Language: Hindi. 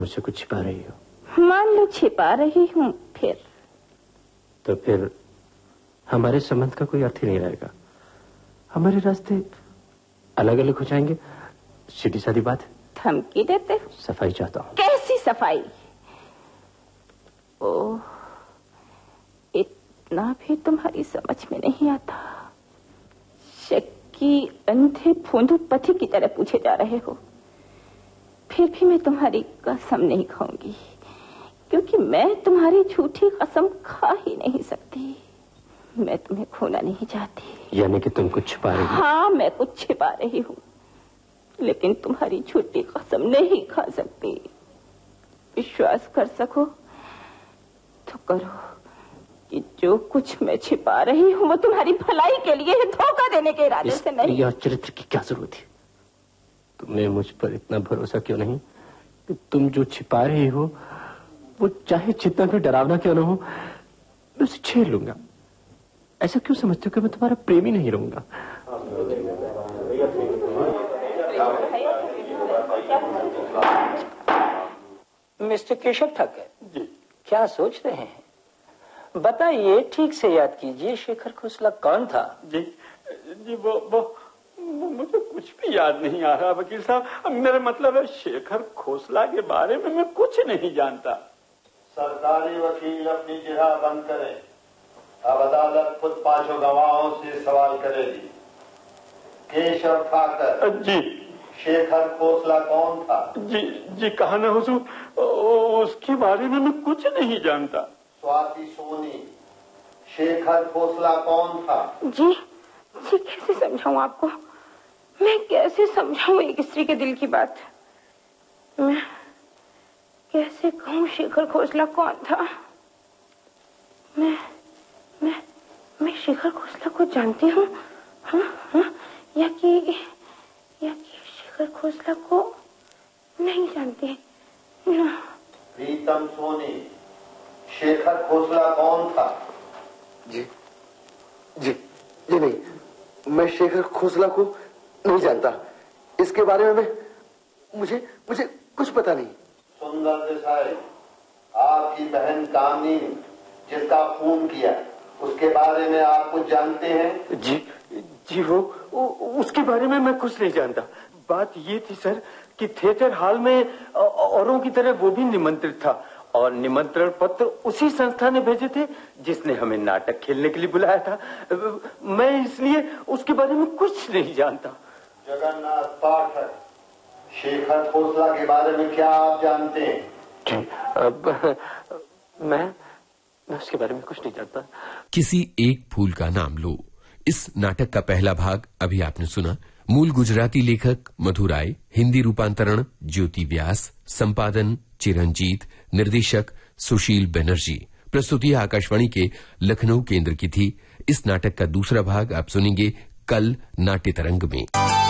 मुझसे कुछ छिपा रही हो। मान लो छिपा रही हूँ, फिर तो फिर हमारे संबंध का कोई अर्थ ही नहीं रहेगा। हमारे रास्ते अलग अलग हो जाएंगे। सीधी सादी बात है। धमकी देते हो? सफाई चाहता हूँ। कैसी सफाई? ओह, इतना भी तुम्हारी समझ में नहीं आता। शक्की अंधे फूंदू पथी की तरह पूछे जा रहे हो। फिर भी मैं तुम्हारी कसम नहीं खाऊंगी, क्योंकि मैं तुम्हारी झूठी कसम खा ही नहीं सकती। मैं तुम्हें खोना नहीं चाहती। यानी कि तुम कुछ छिपा रही हो? हाँ, मैं कुछ छिपा रही हूँ, लेकिन तुम्हारी झूठी कसम नहीं खा सकती। विश्वास कर सको तो करो कि जो कुछ मैं छिपा रही हूँ वो तुम्हारी भलाई के लिए है, धोखा देने के इरादे से नहीं। यह चरित्र की क्या जरूरत है? तुम्हें मुझ पर इतना भरोसा क्यों नहीं कि तुम जो छिपा रही हो वो चाहे जितना भी डरावना क्यों ना हो, मैं उसे छेड़ लूंगा। ऐसा क्यों समझते हो कि मैं तुम्हारा प्रेमी नहीं रहूंगा? मिस्टर केशव ठाकर जी, क्या सोच रहे हैं? बताइए, ठीक से याद कीजिए, शेखर खोसला कौन था? जी जी वो मुझे कुछ भी याद नहीं आ रहा वकील साहब। मेरा मतलब है, शेखर खोसला के बारे में मैं कुछ नहीं जानता। सरकारी वकील अपनी जिरह बंद करें। अब अदालत खुद पांचों गवाहों से सवाल करेगी। केशव ठाकर जी, शेखर खोसला कौन था? जी कहा ना हुजूर, उसके बारे में मैं कुछ नहीं जानता। स्वाति सोनी, शेखर खोसला कौन था? जी कैसे समझाऊं आपको? मैं कैसे समझाऊं एक स्त्री के दिल की बात? मैं कैसे कहूं शेखर खोसला कौन था? मैं शेखर खोसला को जानती हूँ, हाँ, या कि शेखर खोसला को नहीं जानती। प्रीतम सोनी, शेखर खोसला कौन था? जी नहीं, मैं शेखर खोसला को नहीं जानता। इसके बारे में मुझे कुछ पता नहीं। सुंदर देसाई, आपकी बहन कामनी जिसका खून किया, उसके बारे में आप कुछ जानते हैं? जी वो उसके बारे में मैं कुछ नहीं जानता। बात ये थी सर कि थिएटर हॉल में औरों की तरह वो भी निमंत्रित था, और निमंत्रण पत्र उसी संस्था ने भेजे थे जिसने हमें नाटक खेलने के लिए बुलाया था। मैं इसलिए उसके बारे में कुछ नहीं जानता। जगन्नाथ पाठक, शेखर खोसला के बारे में क्या आप जानते हैं? जी, अब मैं उसके बारे में कुछ नहीं जानता। किसी एक फूल का नाम लो, इस नाटक का पहला भाग अभी आपने सुना। मूल गुजराती लेखक मधु राय, हिंदी रूपांतरण ज्योति व्यास, संपादन चिरंजीत, निर्देशक सुशील बनर्जी। प्रस्तुति आकाशवाणी के लखनऊ केंद्र की थी। इस नाटक का दूसरा भाग आप सुनेंगे कल नाट्य तरंग में।